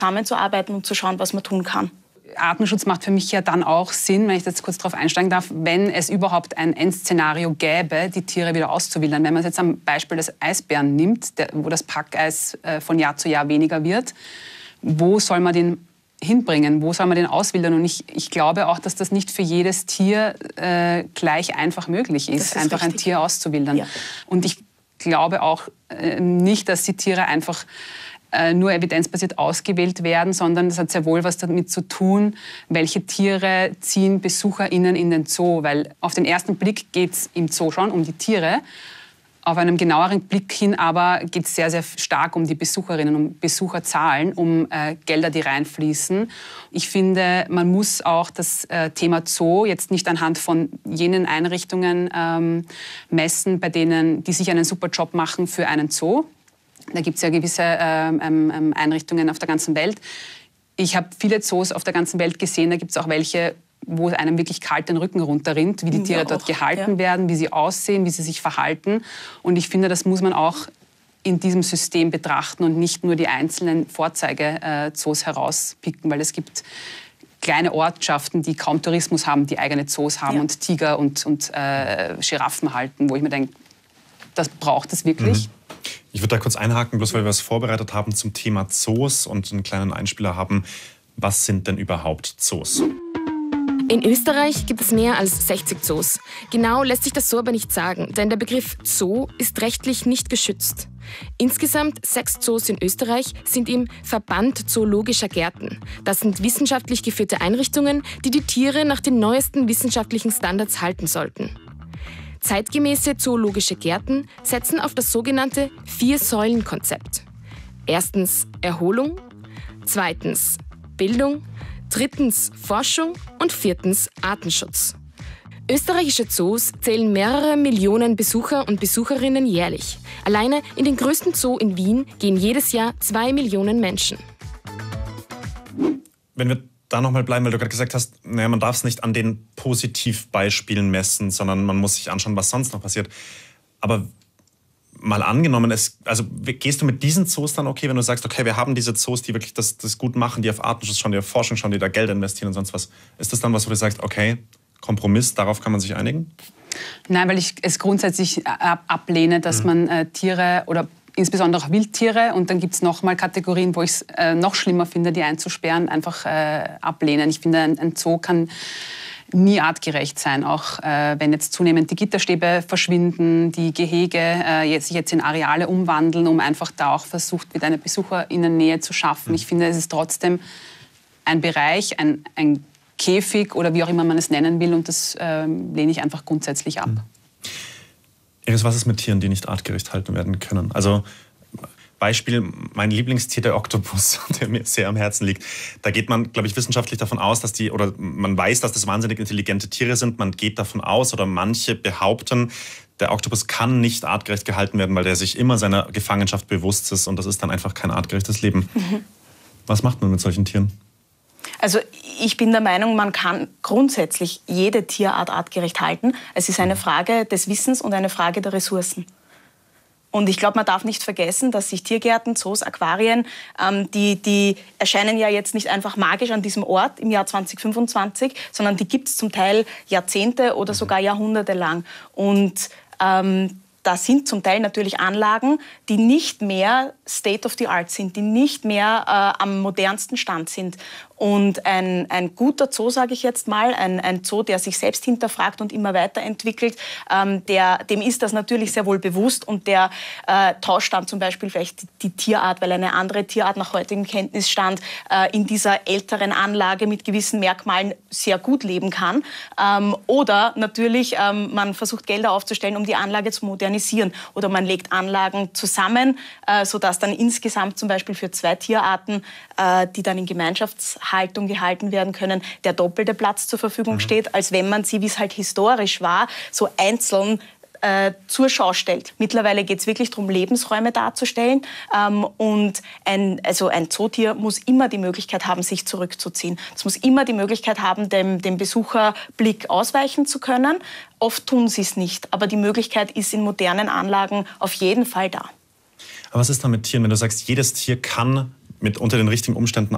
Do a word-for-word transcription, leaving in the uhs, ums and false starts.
zusammenzuarbeiten und zu schauen, was man tun kann. Artenschutz macht für mich ja dann auch Sinn, wenn ich jetzt kurz darauf einsteigen darf, wenn es überhaupt ein Endszenario gäbe, die Tiere wieder auszuwildern. Wenn man es jetzt am Beispiel des Eisbären nimmt, der, wo das Packeis äh, von Jahr zu Jahr weniger wird, wo soll man den hinbringen? Wo soll man den auswildern? Und ich, ich glaube auch, dass das nicht für jedes Tier äh, gleich einfach möglich ist, ist einfach richtig. Ein Tier auszuwildern. Ja. Und ich glaube auch äh, nicht, dass die Tiere einfach nur evidenzbasiert ausgewählt werden, sondern das hat sehr wohl was damit zu tun, welche Tiere ziehen BesucherInnen in den Zoo. Weil auf den ersten Blick geht es im Zoo schon um die Tiere. Auf einem genaueren Blick hin aber geht es sehr, sehr stark um die Besucherinnen, um Besucherzahlen, um äh, Gelder, die reinfließen. Ich finde, man muss auch das äh, Thema Zoo jetzt nicht anhand von jenen Einrichtungen ähm, messen, bei denen, die sich einen super Job machen für einen Zoo. Da gibt es ja gewisse ähm, ähm, Einrichtungen auf der ganzen Welt. Ich habe viele Zoos auf der ganzen Welt gesehen. Da gibt es auch welche, wo einem wirklich kalt den Rücken runterrinnt, wie die Tiere ja, dort auch, gehalten ja. werden, wie sie aussehen, wie sie sich verhalten. Und ich finde, das muss man auch in diesem System betrachten und nicht nur die einzelnen Vorzeigezoos herauspicken, weil es gibt kleine Ortschaften, die kaum Tourismus haben, die eigene Zoos haben ja. und Tiger und, und äh, Giraffen halten, wo ich mir denke, das braucht es wirklich. Mhm. Ich würde da kurz einhaken, bloß weil wir es vorbereitet haben zum Thema Zoos und einen kleinen Einspieler haben. Was sind denn überhaupt Zoos? In Österreich gibt es mehr als sechzig Zoos. Genau lässt sich das so aber nicht sagen, denn der Begriff Zoo ist rechtlich nicht geschützt. Insgesamt sechs Zoos in Österreich sind im Verband Zoologischer Gärten. Das sind wissenschaftlich geführte Einrichtungen, die die Tiere nach den neuesten wissenschaftlichen Standards halten sollten. Zeitgemäße zoologische Gärten setzen auf das sogenannte Vier-Säulen-Konzept. Erstens Erholung, zweitens Bildung, drittens Forschung und viertens Artenschutz. Österreichische Zoos zählen mehrere Millionen Besucher und Besucherinnen jährlich. Alleine in den größten Zoo in Wien gehen jedes Jahr zwei Millionen Menschen. Wenn wir da nochmal bleiben, weil du gerade gesagt hast, naja, man darf es nicht an den Positivbeispielen messen, sondern man muss sich anschauen, was sonst noch passiert. Aber mal angenommen, es, also gehst du mit diesen Zoos dann okay, wenn du sagst, okay, wir haben diese Zoos, die wirklich das, das gut machen, die auf Artenschutz schauen, die auf Forschung schauen, die da Geld investieren und sonst was. Ist das dann was, wo du sagst, okay, Kompromiss, darauf kann man sich einigen? Nein, weil ich es grundsätzlich ablehne, dass mhm. man äh, Tiere oder insbesondere auch Wildtiere, und dann gibt es noch mal Kategorien, wo ich es äh, noch schlimmer finde, die einzusperren, einfach äh, ablehnen. Ich finde, ein, ein Zoo kann nie artgerecht sein, auch äh, wenn jetzt zunehmend die Gitterstäbe verschwinden, die Gehege äh, jetzt, sich jetzt in Areale umwandeln, um einfach da auch versucht, wieder eine BesucherInnen-Nähe zu schaffen. Ich finde, es ist trotzdem ein Bereich, ein, ein Käfig oder wie auch immer man es nennen will, und das äh, lehne ich einfach grundsätzlich ab. Mhm. Iris, was ist mit Tieren, die nicht artgerecht halten werden können? Also Beispiel, mein Lieblingstier, der Oktopus, der mir sehr am Herzen liegt. Da geht man, glaube ich, wissenschaftlich davon aus, dass die, oder man weiß, dass das wahnsinnig intelligente Tiere sind. Man geht davon aus, oder manche behaupten, der Oktopus kann nicht artgerecht gehalten werden, weil der sich immer seiner Gefangenschaft bewusst ist, und das ist dann einfach kein artgerechtes Leben. Mhm. Was macht man mit solchen Tieren? Also ich bin der Meinung, man kann grundsätzlich jede Tierart artgerecht halten. Es ist eine Frage des Wissens und eine Frage der Ressourcen. Und ich glaube, man darf nicht vergessen, dass sich Tiergärten, Zoos, Aquarien, ähm, die, die erscheinen ja jetzt nicht einfach magisch an diesem Ort im Jahr zwanzig fünfundzwanzig, sondern die gibt es zum Teil Jahrzehnte oder sogar Jahrhunderte lang. Und ähm, da sind zum Teil natürlich Anlagen, die nicht mehr State of the Art sind, die nicht mehr äh, am modernsten Stand sind. Und ein, ein guter Zoo, sage ich jetzt mal, ein, ein Zoo, der sich selbst hinterfragt und immer weiterentwickelt, ähm, der, dem ist das natürlich sehr wohl bewusst, und der äh, tauscht dann zum Beispiel vielleicht die, die Tierart, weil eine andere Tierart nach heutigem Kenntnisstand äh, in dieser älteren Anlage mit gewissen Merkmalen sehr gut leben kann. Ähm, oder natürlich, ähm, man versucht Gelder aufzustellen, um die Anlage zu modernisieren. Oder man legt Anlagen zusammen, äh, sodass dann insgesamt zum Beispiel für zwei Tierarten, äh, die dann in Gemeinschaftshaltung gehalten werden können, der doppelte Platz zur Verfügung mhm. steht, als wenn man sie, wie es halt historisch war, so einzeln äh, zur Schau stellt. Mittlerweile geht es wirklich darum, Lebensräume darzustellen. Ähm, und ein, also ein Zootier muss immer die Möglichkeit haben, sich zurückzuziehen. Es muss immer die Möglichkeit haben, dem, dem Besucherblick ausweichen zu können. Oft tun sie es nicht, aber die Möglichkeit ist in modernen Anlagen auf jeden Fall da. Aber was ist da mit Tieren, wenn du sagst, jedes Tier kann mit unter den richtigen Umständen